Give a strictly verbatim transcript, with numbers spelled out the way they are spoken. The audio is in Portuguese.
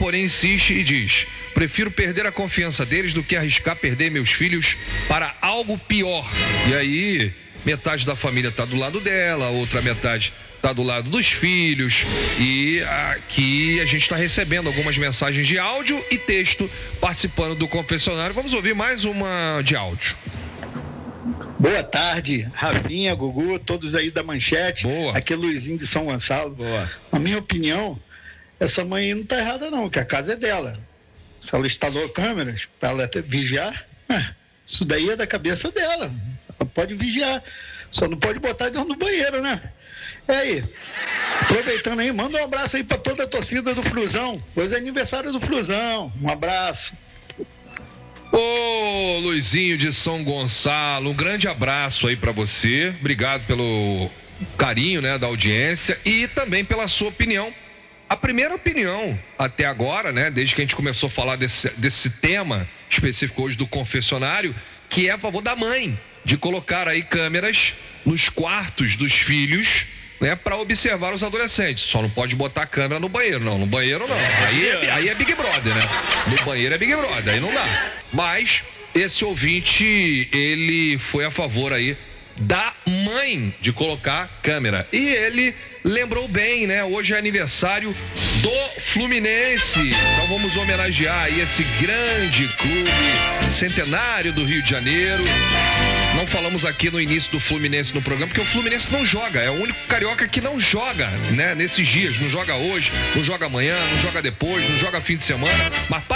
porém, insiste e diz: prefiro perder a confiança deles do que arriscar perder meus filhos para algo pior. E aí, metade da família tá do lado dela, a outra metade tá do lado dos filhos, e aqui a gente está recebendo algumas mensagens de áudio e texto participando do confessionário. Vamos ouvir mais uma de áudio. Boa tarde, Rafinha, Gugu, todos aí da Manchete. Boa. Aqui é Luizinho de São Gonçalo. Boa. Na minha opinião, essa mãe aí não tá errada não, que a casa é dela. Se ela instalou câmeras para ela ter, vigiar, é, isso daí é da cabeça dela. Ela pode vigiar, só não pode botar dentro do banheiro, né? É aí, aproveitando aí, manda um abraço aí para toda a torcida do Flusão. Hoje é aniversário do Flusão. Um abraço. Ô, Luizinho de São Gonçalo, um grande abraço aí pra você. Obrigado pelo carinho, né, da audiência e também pela sua opinião. A primeira opinião até agora, né, desde que a gente começou a falar desse, desse tema específico hoje do confessionário, que é a favor da mãe, de colocar aí câmeras nos quartos dos filhos, né, para observar os adolescentes. Só não pode botar câmera no banheiro, não. No banheiro não. Aí é, aí é Big Brother, né? No banheiro é Big Brother, aí não dá. Mas esse ouvinte, ele foi a favor aí da mãe de colocar câmera. E ele lembrou bem, né? Hoje é aniversário do Fluminense. Então vamos homenagear aí esse grande clube centenário do Rio de Janeiro. Não falamos aqui no início do Fluminense no programa, porque o Fluminense não joga, é o único carioca que não joga, né, nesses dias, não joga hoje, não joga amanhã, não joga depois, não joga fim de semana, mas